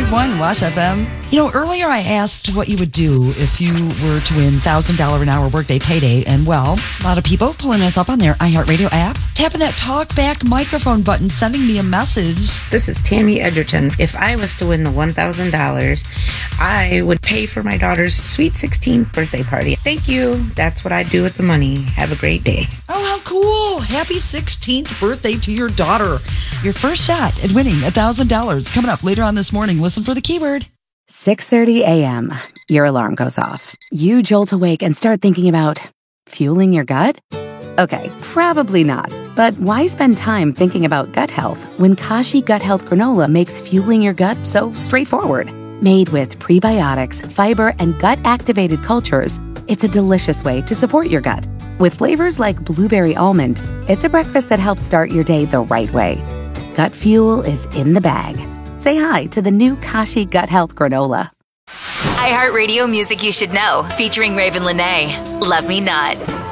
101 Wash FM. You know, earlier I asked what you would do if you were to win $1,000 an hour workday payday. And well, a lot of people pulling us up on their iHeartRadio app, tapping that talk back microphone button, sending me a message. This is Tammy Edgerton. If I was to win the $1,000, I would pay for my daughter's sweet 16th birthday party. Thank you. That's what I'd do with the money. Have a great day. Oh, how cool. Happy 16th birthday to your daughter. Your first shot at winning $1,000 coming up later on this morning. Listen for the keyword. 6:30 a.m. Your alarm goes off. You jolt awake and start thinking about fueling your gut? Okay, probably not. But why spend time thinking about gut health when Kashi Gut Health Granola makes fueling your gut so straightforward? Made with prebiotics, fiber, and gut-activated cultures, it's a delicious way to support your gut. With flavors like blueberry almond, it's a breakfast that helps start your day the right way. Gut fuel is in the bag. Say hi to the new Kashi Gut Health Granola. iHeartRadio music you should know, featuring Raven Lenae. Love Me Not.